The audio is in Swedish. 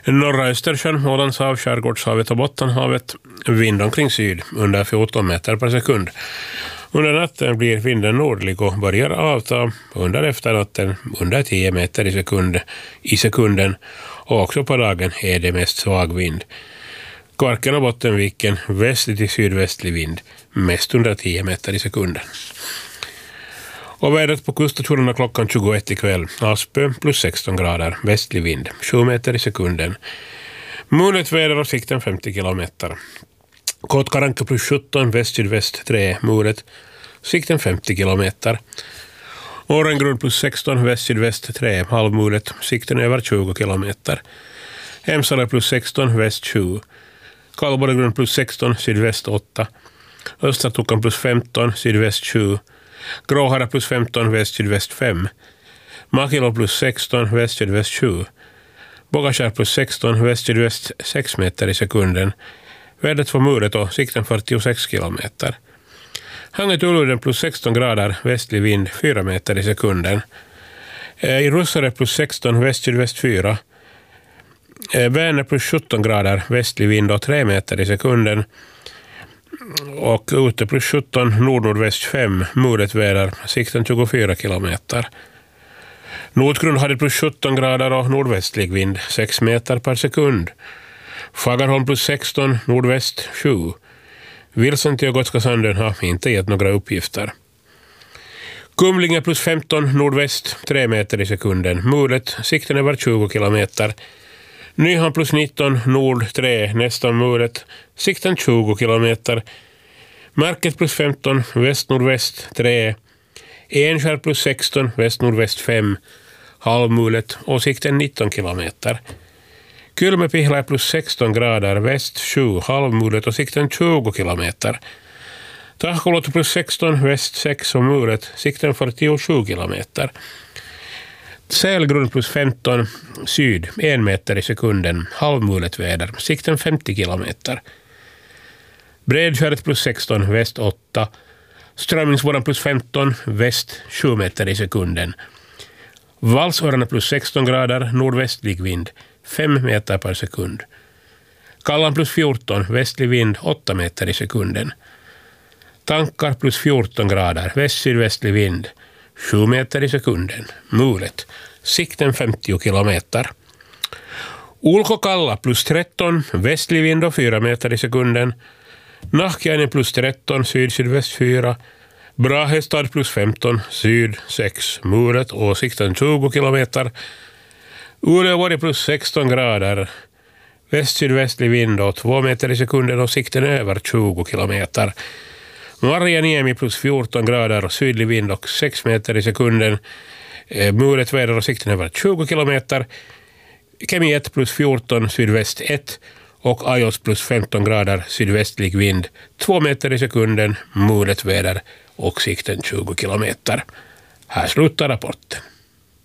Norra Östersjön, Ålandshav, Skärgårdshavet och Bottenhavet. Vind omkring syd under 14 meter per sekund. Under natten blir vinden nordlig och börjar avta under efternatten under 10 meter i sekunden. Och också på dagen är det mest svag vind. Kvarken och Bottenviken västlig till sydvästlig vind, mest under 10 meter i sekunden. Och vädret på kuststationerna klockan 21 ikväll. Aspö plus 16 grader, västlig vind, 7 meter i sekunden. Mulet väder och sikten 50 kilometer. Kotkaranka plus 17, väst-sydväst 3, mulet, sikten 50 kilometer. Årengrund plus 16, väst-sydväst 3, halvmulet, sikten över 20 kilometer. Hemsala plus 16, väst 7. Kallborregrund plus 16, sydväst 8. Östertukan plus 15, sydväst 7. Gråhara plus 15, väst-sydväst 5. Makilo plus 16, väst-sydväst 7. Bogakär plus 16, väst-sydväst 6 meter i sekunden. Vädret för mulet och sikten 46 kilometer. Hanget-Uluden plus 16 grader, västlig vind 4 meter i sekunden. I Russare plus 16, väst-sydväst 4. Vänner plus 17 grader, västlig vind och 3 meter i sekunden. Och ute plus 17, nord-nordväst 5, mulet väder, sikten 24 kilometer. Nordgrund hade plus 17 grader och nordvästlig vind 6 meter per sekund. Fagerholm plus 16, nordväst 7. Vilsen till Gotska Sanden har inte gett några uppgifter. Kumlinge plus 15, nordväst 3 meter i sekunden. Mulet, sikten över 20 kilometer. Nyhamn plus 19, nord 3, nästan mulet, sikten 20 kilometer. Märket plus 15, väst-nordväst 3. Enskär plus 16, väst-nordväst 5, halvmulet och sikten 19 kilometer. Kylmepihla plus 16 grader, väst 7, halvmulet och sikten 20 kilometer. Tahkolot plus 16, väst 6 och mulet, sikten 47 kilometer. Sälgrund plus 15, syd 1 meter i sekunden, halvmulet väder, sikten 50 kilometer. Bredskäret plus 16, väst 8. Strömmingsvåran plus 15, väst 7 meter i sekunden. Valsårarna plus 16 grader, nordvästlig vind 5 meter per sekund. Kallan plus 14, västlig vind 8 meter i sekunden. Tankar plus 14 grader, väst-sydvästlig vind 7 meter i sekunden. Mulet, sikten 50 kilometer. Ulkokalla plus 13, västlig vind och 4 meter i sekunden. Nahkiainen plus 13, syd-sydväst 4. Brahestad plus 15, syd 6, mulet och sikten 20 kilometer. Uleåvuori plus 16 grader, väst-sydvästlig vind och 2 meter i sekunden och sikten över 20 kilometer. Marjaniemi plus 14 grader, sydlig vind och 6 meter i sekunden. Mulet väder och sikten över 20 kilometer. Kemi 1 plus 14, sydväst 1 och Ajos plus 15 grader, sydvästlig vind 2 meter i sekunden, mulet väder och sikten 20 kilometer. Här slutar rapporten.